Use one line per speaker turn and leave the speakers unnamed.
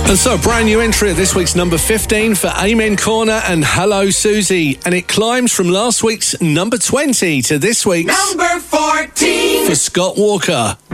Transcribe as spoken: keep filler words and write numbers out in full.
And so, a brand new entry at this week's number fifteen for Amen Corner and Hello Susie. And it climbs from last week's number twenty to this week's
number fourteen
for Scott Walker.